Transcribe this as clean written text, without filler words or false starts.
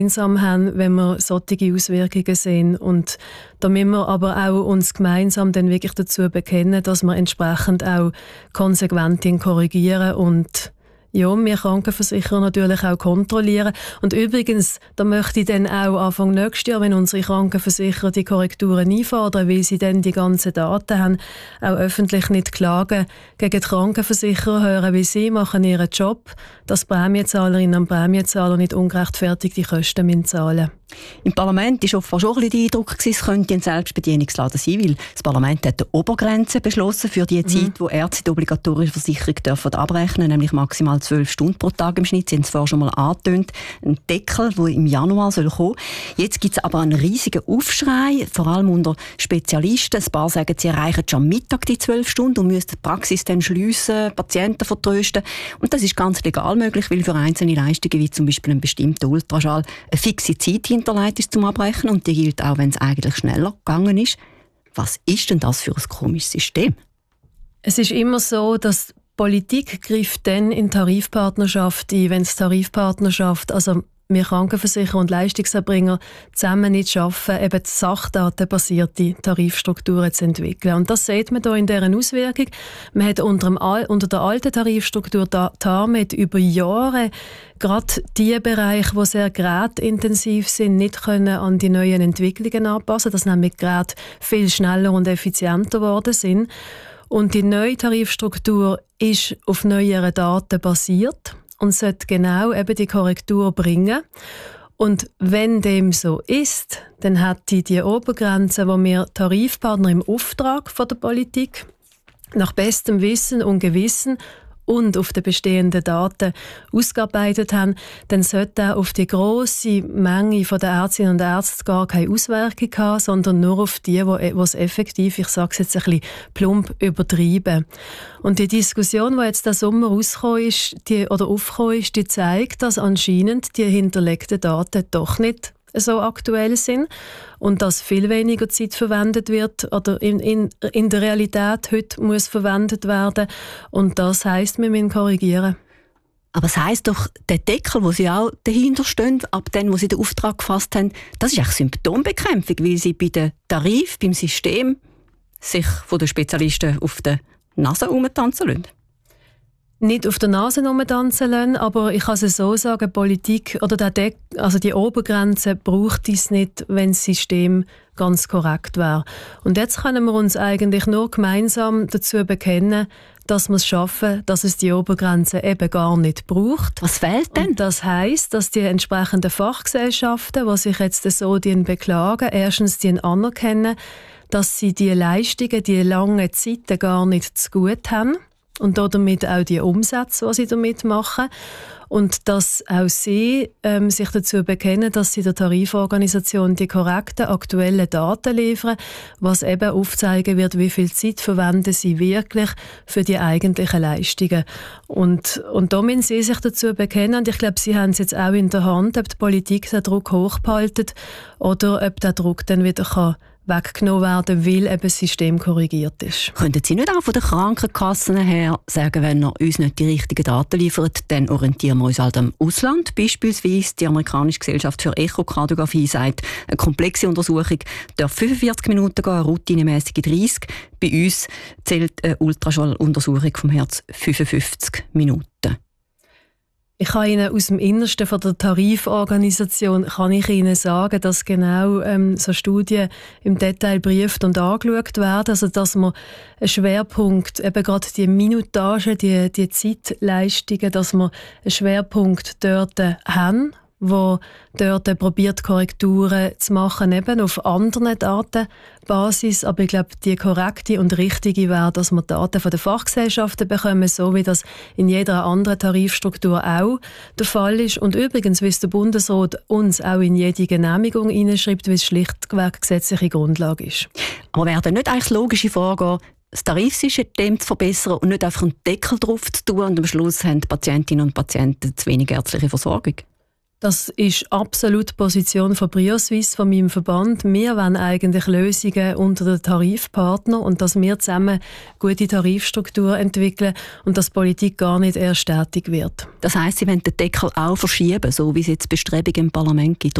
gemeinsam haben, wenn wir solche Auswirkungen sehen. Und da müssen wir aber auch uns gemeinsam dann wirklich dazu bekennen, dass wir entsprechend auch konsequent korrigieren und ja, wir Krankenversicherer natürlich auch kontrollieren. Und übrigens, da möchte ich dann auch Anfang nächstes Jahr, wenn unsere Krankenversicherer die Korrekturen einfordern, weil sie dann die ganzen Daten haben, auch öffentlich nicht klagen gegen die Krankenversicherer, hören, wie sie machen ihren Job, dass Prämienzahlerinnen und Prämienzahler nicht ungerechtfertigte Kosten zahlen müssen. Im Parlament war offenbar schon ein bisschen der Eindruck, es könnte ein Selbstbedienungsladen sein, weil das Parlament hat eine Obergrenze beschlossen für die Zeit, wo Ärzte die obligatorische Versicherung dürfen abrechnen, nämlich maximal 12 Stunden pro Tag im Schnitt. Sie haben es vorher schon mal angetönt. Ein Deckel, der im Januar kommen soll. Jetzt gibt es aber einen riesigen Aufschrei, vor allem unter Spezialisten. Ein paar sagen, sie erreichen schon am Mittag die 12 Stunden und müssen die Praxis dann schliessen, Patienten vertrösten. Und das ist ganz legal möglich, weil für einzelne Leistungen, wie zum Beispiel ein bestimmter Ultraschall, eine fixe Zeit hinterlegt ist zum Abrechnen und die gilt auch, wenn es eigentlich schneller gegangen ist. Was ist denn das für ein komisches System? Es ist immer so, dass Politik greift dann in Tarifpartnerschaft ein, wenn es Tarifpartnerschaft, also wir Krankenversicherer und Leistungserbringer zusammen nicht schaffen, eben sachdatenbasierte Tarifstrukturen zu entwickeln. Und das sieht man hier in dieser Auswirkung. Man hat unter der alten Tarifstruktur TARMED über Jahre gerade die Bereiche, die sehr gerätintensiv sind, nicht können an die neuen Entwicklungen anpassen, dass nämlich Geräte viel schneller und effizienter geworden sind. Und die neue Tarifstruktur ist auf neueren Daten basiert und sollte genau eben die Korrektur bringen. Und wenn dem so ist, dann hat die Obergrenze, die wir Tarifpartner im Auftrag von der Politik nach bestem Wissen und Gewissen und auf den bestehenden Daten ausgearbeitet haben, dann sollte auch auf die grosse Menge der Ärztinnen und Ärzte gar keine Auswirkung haben, sondern nur auf die es effektiv, ich sage es jetzt ein bisschen plump, übertreiben. Und die Diskussion, die jetzt diesen Sommer aufgekommen ist, die zeigt, dass anscheinend die hinterlegten Daten doch nicht so aktuell sind und dass viel weniger Zeit verwendet wird oder in der Realität heute muss verwendet werden. Und das heisst, wir müssen korrigieren. Aber es heisst doch, der Deckel, wo Sie auch dahinter stehen, ab dem, wo Sie den Auftrag gefasst haben, das ist eigentlich Symptombekämpfung, weil Sie bei den Tarif, beim System sich von den Spezialisten auf der Nase herumtanzen lassen. Nicht auf der Nase tanzen lassen, aber ich kann es so sagen, Politik oder die Obergrenze braucht es nicht, wenn das System ganz korrekt wäre. Und jetzt können wir uns eigentlich nur gemeinsam dazu bekennen, dass wir es schaffen, dass es die Obergrenze eben gar nicht braucht. Was fehlt denn? Und das heisst, dass die entsprechenden Fachgesellschaften, die sich jetzt so beklagen, erstens anerkennen, dass sie die Leistungen, die langen Zeiten gar nicht zu gut haben. Und damit auch die Umsätze, die sie damit machen. Und dass auch sie sich dazu bekennen, dass sie der Tariforganisation die korrekten, aktuellen Daten liefern, was eben aufzeigen wird, wie viel Zeit verwenden sie wirklich für die eigentlichen Leistungen. Und da müssen sie sich dazu bekennen. Und ich glaube, sie haben es jetzt auch in der Hand, ob die Politik den Druck hochbehalten oder ob der Druck dann wieder weggenommen werden, weil eben das System korrigiert ist. Könnten Sie nicht auch von den Krankenkassen her sagen, wenn er uns nicht die richtigen Daten liefert, dann orientieren wir uns halt am Ausland. Beispielsweise die amerikanische Gesellschaft für Echokardiographie sagt, eine komplexe Untersuchung darf 45 Minuten gehen, eine routinemäßige 30. Bei uns zählt eine Ultraschalluntersuchung vom Herz 55 Minuten. Ich kann Ihnen aus dem Innersten von der Tariforganisation sagen, dass genau so Studien im Detail geprüft und angeschaut werden. Also, dass wir einen Schwerpunkt, eben gerade die Minutage, die Zeitleistungen, dass wir einen Schwerpunkt dort haben, wo dort probiert, Korrekturen zu machen, eben auf anderen Datenbasis. Aber ich glaube, die korrekte und richtige wäre, dass wir Daten von den Fachgesellschaften bekommen, so wie das in jeder anderen Tarifstruktur auch der Fall ist. Und übrigens, wie es der Bundesrat uns auch in jede Genehmigung hineinschreibt, wie es schlichtweg gesetzliche Grundlage ist. Aber wäre dann nicht eigentlich logische Frage, das Tarifsystem zu verbessern und nicht einfach einen Deckel drauf zu tun und am Schluss haben die Patientinnen und Patienten zu wenig ärztliche Versorgung? Das ist absolut die Position von Brioswiss, von meinem Verband. Wir wollen eigentlich Lösungen unter den Tarifpartnern und dass wir zusammen gute Tarifstrukturen entwickeln und dass Politik gar nicht erst tätig wird. Das heisst, Sie wollen den Deckel auch verschieben, so wie es jetzt Bestrebungen im Parlament gibt?